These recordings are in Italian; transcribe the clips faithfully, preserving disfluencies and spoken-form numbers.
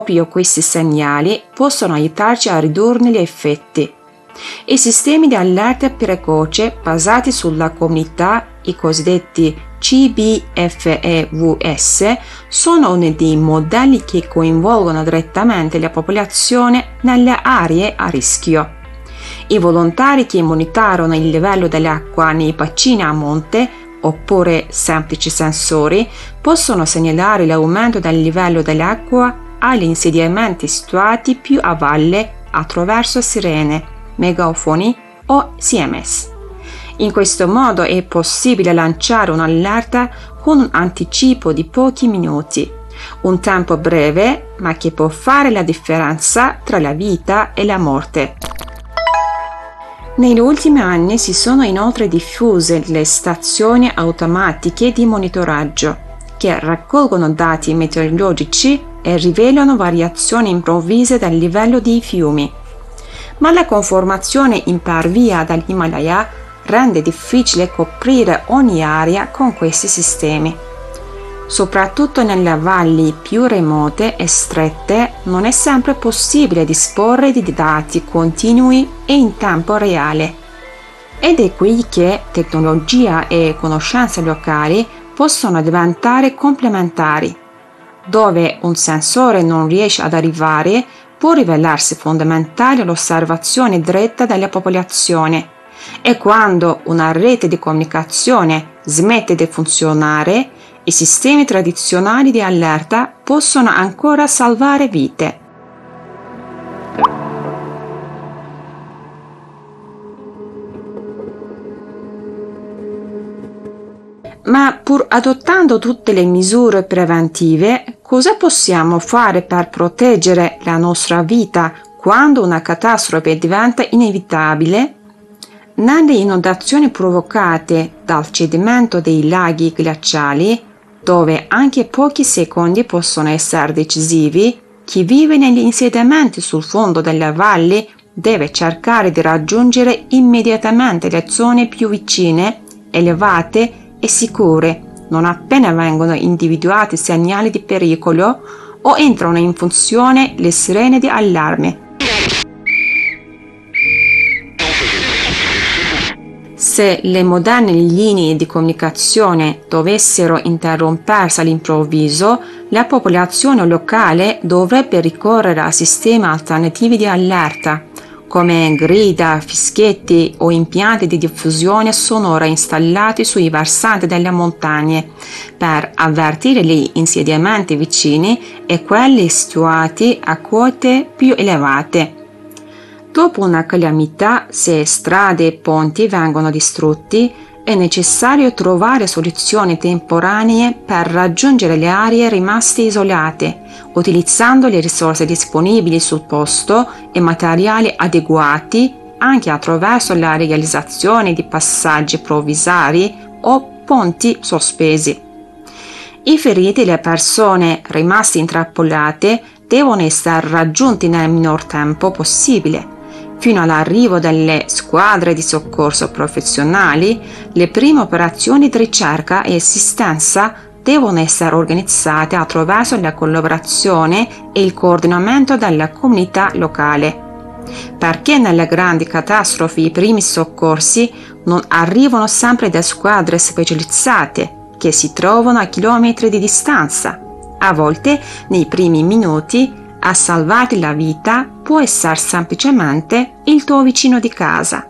Proprio questi segnali possono aiutarci a ridurne gli effetti. I sistemi di allerta precoce basati sulla comunità, i cosiddetti C B F E V S, sono uno dei modelli che coinvolgono direttamente la popolazione nelle aree a rischio. I volontari che monitorano il livello dell'acqua nei bacini a monte, oppure semplici sensori, possono segnalare l'aumento del livello dell'acqua agli insediamenti situati più a valle attraverso sirene, megafoni o C M S. In questo modo è possibile lanciare un'allerta con un anticipo di pochi minuti, un tempo breve ma che può fare la differenza tra la vita e la morte. Negli ultimi anni si sono inoltre diffuse le stazioni automatiche di monitoraggio, che raccolgono dati meteorologici e rivelano variazioni improvvise del livello dei fiumi. Ma la conformazione impervia dall'Himalaya rende difficile coprire ogni area con questi sistemi. Soprattutto nelle valli più remote e strette non è sempre possibile disporre di dati continui e in tempo reale. Ed è qui che tecnologia e conoscenze locali possono diventare complementari. Dove un sensore non riesce ad arrivare, può rivelarsi fondamentale l'osservazione diretta della popolazione, e quando una rete di comunicazione smette di funzionare, i sistemi tradizionali di allerta possono ancora salvare vite. Ma pur adottando tutte le misure preventive, cosa possiamo fare per proteggere la nostra vita quando una catastrofe diventa inevitabile? Nelle inondazioni provocate dal cedimento dei laghi glaciali, dove anche pochi secondi possono essere decisivi, chi vive negli insediamenti sul fondo delle valli deve cercare di raggiungere immediatamente le zone più vicine, elevate e sicure, non appena vengono individuati segnali di pericolo o entrano in funzione le sirene di allarme. Se le moderne linee di comunicazione dovessero interrompersi all'improvviso, la popolazione locale dovrebbe ricorrere a sistemi alternativi di allerta, come grida, fischietti o impianti di diffusione sonora installati sui versanti delle montagne, per avvertire gli insediamenti vicini e quelli situati a quote più elevate. Dopo una calamità, se strade e ponti vengono distrutti, è necessario trovare soluzioni temporanee per raggiungere le aree rimaste isolate, utilizzando le risorse disponibili sul posto e materiali adeguati, anche attraverso la realizzazione di passaggi provvisori o ponti sospesi. I feriti e le persone rimaste intrappolate devono essere raggiunti nel minor tempo possibile. Fino all'arrivo delle squadre di soccorso professionali, le prime operazioni di ricerca e assistenza devono essere organizzate attraverso la collaborazione e il coordinamento della comunità locale. Perché nelle grandi catastrofi i primi soccorsi non arrivano sempre da squadre specializzate che si trovano a chilometri di distanza. A volte, nei primi minuti, a salvarti la vita può essere semplicemente il tuo vicino di casa.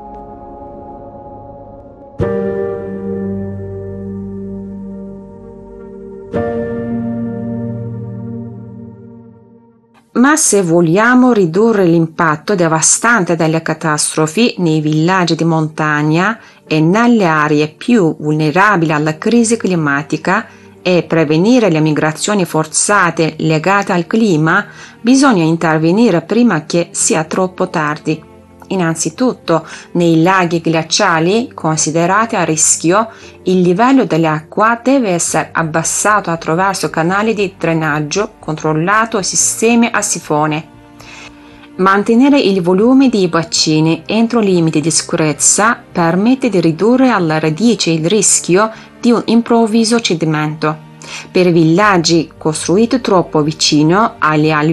Ma se vogliamo ridurre l'impatto devastante delle catastrofi nei villaggi di montagna e nelle aree più vulnerabili alla crisi climatica, e prevenire le migrazioni forzate legate al clima, bisogna intervenire prima che sia troppo tardi. Innanzitutto, nei laghi glaciali considerati a rischio, il livello dell'acqua deve essere abbassato attraverso canali di drenaggio controllato e sistemi a sifone. Mantenere il volume dei bacini entro limiti di sicurezza permette di ridurre alla radice il rischio di un improvviso cedimento. Per i villaggi costruiti troppo vicino alle